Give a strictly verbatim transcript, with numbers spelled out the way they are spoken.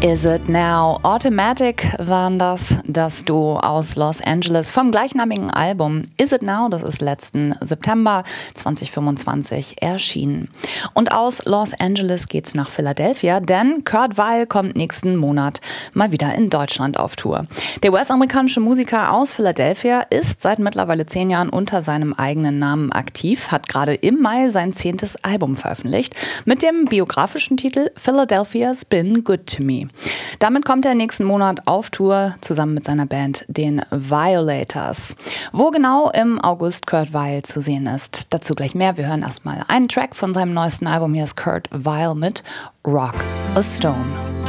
Is It Now? Automatic waren das, das Duo aus Los Angeles vom gleichnamigen Album Is It Now, das ist letzten September zwanzig fünfundzwanzig erschienen. Und aus Los Angeles geht's nach Philadelphia, denn Kurt Weill kommt nächsten Monat mal wieder in Deutschland auf Tour. Der U S-amerikanische Musiker aus Philadelphia ist seit mittlerweile zehn Jahren unter seinem eigenen Namen aktiv, hat gerade im Mai sein zehntes Album veröffentlicht mit dem biografischen Titel Philadelphia's Been Good to Me. Damit kommt er nächsten Monat auf Tour zusammen mit seiner Band, den Violators. Wo genau im August Kurt Weill zu sehen ist, dazu gleich mehr. Wir hören erstmal einen Track von seinem neuesten Album. Hier ist Kurt Weill mit Rock a Stone.